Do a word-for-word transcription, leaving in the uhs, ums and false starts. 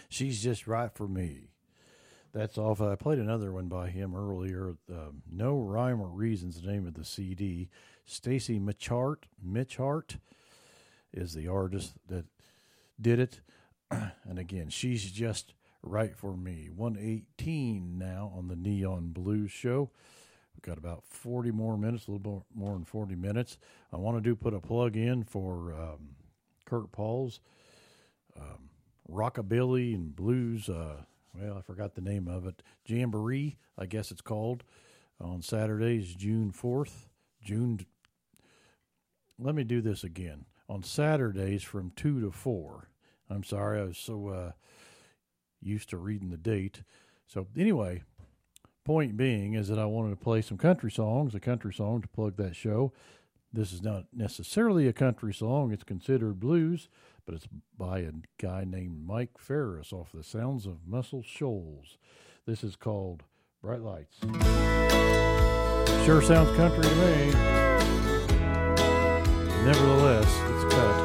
She's Just Right for Me. That's off. I played another one by him earlier. Um, No Rhyme or Reason's the name of the C D. Stacy Mitchart, Mitchart is the artist that did it. And again, She's Just Right for Me. one eighteen now on the Neon Blues Show. We've got about forty more minutes, a little more, more than forty minutes. I want to do put a plug in for um, Kurt Paul's um, Rockabilly and Blues, uh, well, I forgot the name of it, Jamboree, I guess it's called, on Saturdays, June fourth. June, let me do this again. On Saturdays from two to four. I'm sorry, I was so uh, used to reading the date. So anyway, point being is that I wanted to play some country songs, a country song to plug that show. This is not necessarily a country song. It's considered blues, but it's by a guy named Mike Ferris off the Sounds of Muscle Shoals. This is called Bright Lights. Sure sounds country to me. Nevertheless, it's cut.